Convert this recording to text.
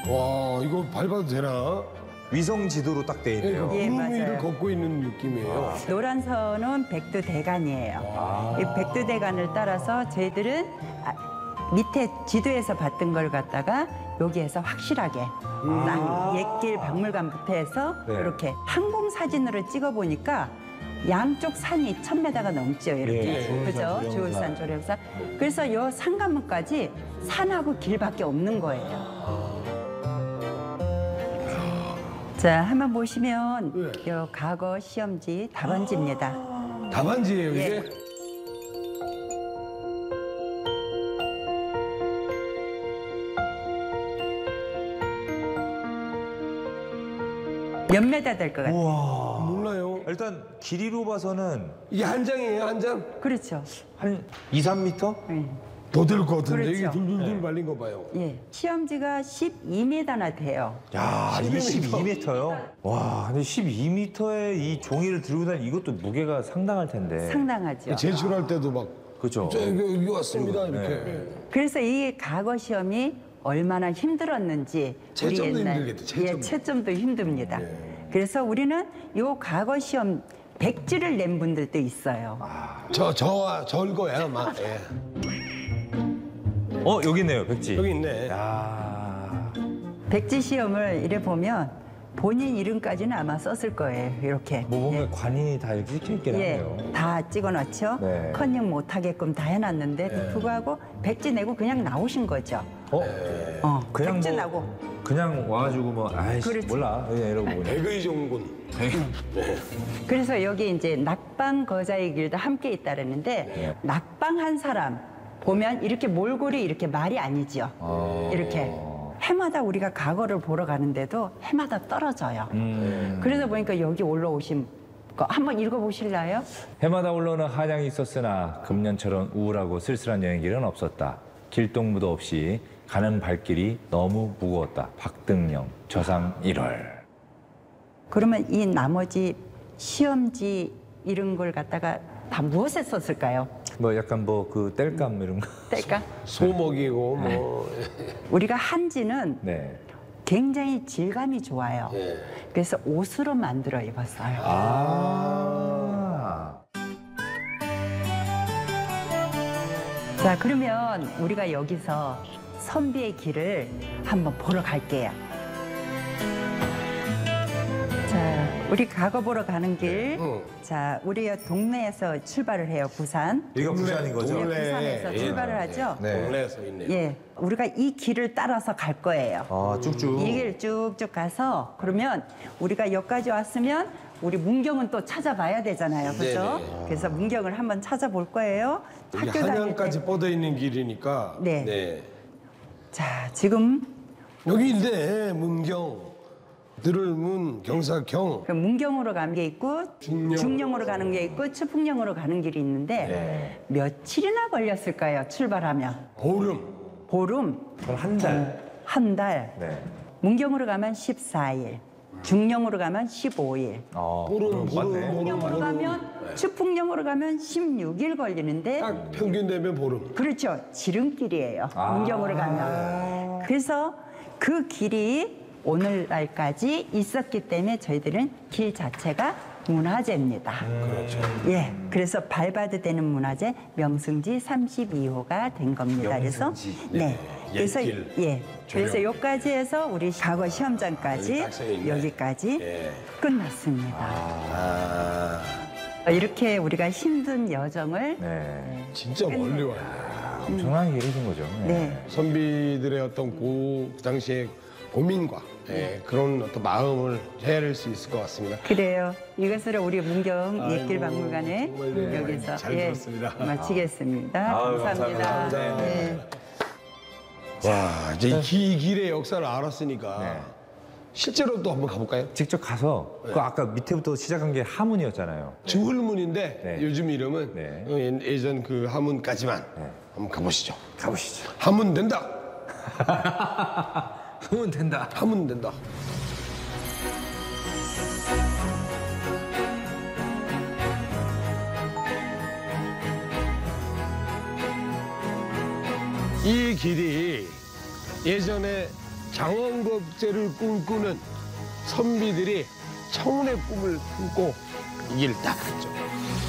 와, 이거 밟아도 되나? 위성 지도로 딱 돼 있네요. 예, 구름 위를 맞아요. 걷고 있는 느낌이에요. 노란 선은 백두대간이에요. 이 백두대간을 따라서 저희들은 밑에 지도에서 봤던 걸 갖다가 여기에서 확실하게 딱 옛길 박물관부터 해서 네. 이렇게 항공 사진으로 찍어 보니까 양쪽 산이 1000m가 넘죠. 이렇게. 예, 그죠? 조울산, 조울산, 조령산. 그래서 요 산간문까지 산하고 길밖에 없는 거예요. 자, 한번 보시면 요 과거 시험지 답안지입니다. 답안지예요, 이게? 예. 몇 메다 될 것 같아요. 우와. 몰라요. 일단 길이로 봐서는 이게 한 장이에요, 한 장? 그렇죠. 한 2, 3m? 예. 더 될 것 같은데, 그렇죠. 이게 둘둘둘 말린 거 봐요. 예. 시험지가 12m나 돼요. 야, 이게 12m. 12m요? 와, 근데 12m의 이 종이를 들고 다니 이것도 무게가 상당할 텐데. 상당하죠. 제출할 때도 막, 그죠? 저 여기 왔습니다, 이렇게. 그래서 이 과거 시험이 얼마나 힘들었는지 채점도 힘들겠다, 채점도. 예, 채점도 힘듭니다. 그래서 우리는 요 과거 시험 백지를 낸 분들도 있어요. 저일 거야, 아마. 예. 여기 있네요, 백지. 여기 있네. 야. 백지 시험을 이래 보면 본인 이름까지는 아마 썼을 거예요. 이렇게. 뭐 보면 관이 다 이렇게 찍혀 있긴 예, 하네요. 다 찍어놨죠. 네. 컨닝 못하게끔 다 해놨는데 불구하고 백지 내고 그냥 나오신 거죠. 그냥 백지 뭐 나고. 그냥 와가지고 뭐 아이씨 그렇지. 몰라 그냥 이러고 그냥. 백의 정군. 그래서 여기 이제 낙방 거자의 길도 함께 있다라는데 낙방한 사람 보면 이렇게 몰골이 이렇게 말이 아니죠. 이렇게 해마다 우리가 과거를 보러 가는데도 해마다 떨어져요. 그러다 보니까 여기 올라오신 거 한번 읽어보실래요? 해마다 올라오는 한양이 있었으나 금년처럼 우울하고 쓸쓸한 여행길은 없었다. 길동무도 없이 가는 발길이 너무 무거웠다. 박등영 저상 1월. 그러면 이 나머지 시험지 이런 걸 갖다가 다 무엇에 썼을까요? 뭐 약간 뭐 그 땔감 이런 거. 뗄까? 소먹이고, 뭐. 우리가 한지는 네. 굉장히 질감이 좋아요. 그래서 옷으로 만들어 입었어요. 아. 자, 그러면 우리가 여기서 선비의 길을 한번 보러 갈게요. 자, 우리 과거 보러 가는 길. 자, 우리 동네에서 출발을 해요, 부산. 이거 부산인 거죠? 동네. 부산에서 예. 출발을 하죠. 네. 동네에 서 있네요. 예, 우리가 이 길을 따라서 갈 거예요. 아 쭉쭉. 이 길 쭉쭉 가서 그러면 우리가 여기까지 왔으면 우리 문경은 또 찾아봐야 되잖아요, 그렇죠? 네네. 그래서 문경을 한번 찾아볼 거예요. 여기 학교 다닐 한양까지 때. 뻗어 있는 길이니까. 네. 자, 지금 여기 있네, 문경. 들을문, 경사경. 그 문경으로 가는 게 있고 중령으로 가는 게 있고 추풍령으로 가는 길이 있는데 며칠이나 걸렸을까요? 출발하면 보름. 보름 그럼 한 달. 한 달. 네. 문경으로 가면 14일, 중령으로 가면 15일, 보름, 맞네. 풍령으로 가면 추풍령으로 가면 16일 걸리는데 딱 평균 되면 보름. 그렇죠. 지름길이에요. 문경으로 가면. 그래서 그 길이 오늘날까지 있었기 때문에 저희들은 길 자체가 문화재입니다. 그렇죠. 예, 그래서 밟아도 되는 문화재 명승지 32호가 된 겁니다. 그래서 네, 그래서 옛길, 예, 그래서 조령. 여기까지 해서 우리 과거 시험장까지 여기 딱 써 있네. 여기까지 예. 끝났습니다. 아, 이렇게 우리가 힘든 여정을 네. 진짜 멀리 왔네. 엄청난 길이신 거죠. 네. 선비들의 어떤 그 당시의 고민과 그런 어떤 마음을 헤아릴 수 있을 것 같습니다. 그래요. 이것으로 우리 문경 아이고, 옛길 박물관에 정말 네, 여기서 잘 들었습니다. 마치겠습니다. 아유, 감사합니다. 감사합니다. 네. 와, 이제 이 길의 역사를 알았으니까 네. 실제로 또 한번 가볼까요? 직접 가서 그 아까 밑에부터 시작한 게 하문이었잖아요. 주울문인데 네. 요즘 이름은 네. 예전 그 하문까지만 한번 가보시죠. 가보시죠. 하문 된다. 하문 된다. 하문 된다. 이 길이 예전에 장원급제를 꿈꾸는 선비들이 청운의 꿈을 품고 이 길을 딱 갔죠.